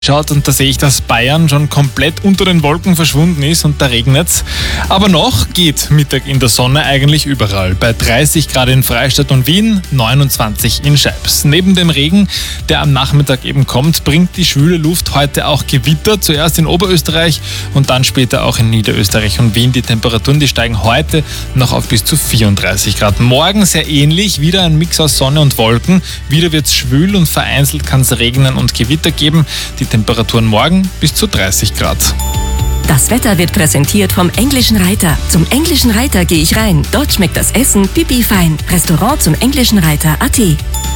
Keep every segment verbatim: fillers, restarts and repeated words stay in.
Schaut und da sehe ich, dass Bayern schon komplett unter den Wolken verschwunden ist und da regnet's. Aber noch geht Mittag in der Sonne eigentlich überall. Bei dreißig Grad in Freistadt und Wien, neunundzwanzig in Scheibs. Neben dem Regen, der am Nachmittag eben kommt, bringt die schwüle Luft heute auch Gewitter. Zuerst in Oberösterreich und dann später auch in Niederösterreich und Wien. Die Temperaturen, die steigen heute noch auf bis zu vierunddreißig Grad. Morgen sehr ähnlich, wieder ein Mix aus Sonne und Wolken. Wieder wird's schwül und vereinzelt kann es regnen und Gewitter geben. Die Temperaturen morgen bis zu dreißig Grad. Das Wetter wird präsentiert vom Englischen Reiter. Zum Englischen Reiter gehe ich rein. Dort schmeckt das Essen pipi fein. Restaurant zum Englischen Reiter punkt at.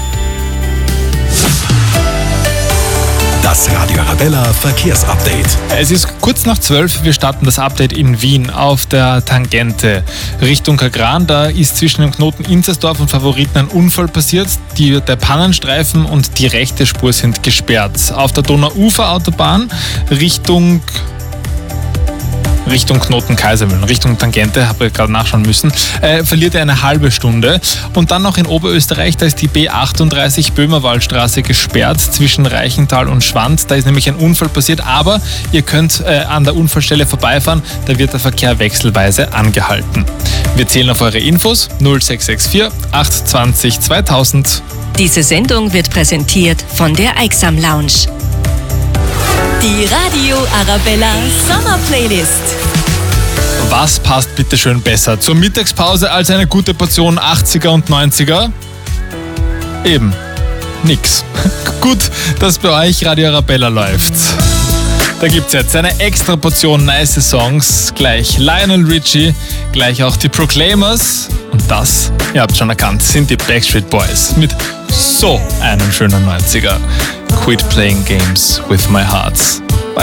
Das Radio Arabella Verkehrsupdate. Es ist kurz nach zwölf, wir starten das Update in Wien auf der Tangente Richtung Kagran. Da ist zwischen dem Knoten Inzersdorf und Favoriten ein Unfall passiert. Die, der Pannenstreifen und die rechte Spur sind gesperrt. Auf der Donauuferautobahn Richtung... Richtung Knoten Kaisermühlen, Richtung Tangente, habe ich gerade nachschauen müssen, äh, verliert er eine halbe Stunde. Und dann noch in Oberösterreich, da ist die B achtunddreißig Böhmerwaldstraße gesperrt zwischen Reichental und Schwand. Da ist nämlich ein Unfall passiert, aber ihr könnt äh, an der Unfallstelle vorbeifahren, da wird der Verkehr wechselweise angehalten. Wir zählen auf eure Infos null sechs sechs vier acht zwei null zweitausend. Diese Sendung wird präsentiert von der Eiksam Lounge. Die Radio Arabella Sommer Playlist. Was passt bitte schön besser zur Mittagspause als eine gute Portion achtziger und neunziger? Eben, nix. Gut, dass bei euch Radio Arabella läuft. Da gibt's jetzt eine extra Portion nice Songs. Gleich Lionel Richie, gleich auch die Proclaimers. Und das, ihr habt schon erkannt, sind die Backstreet Boys mit so einem schönen neunziger. Quit playing games with my heart.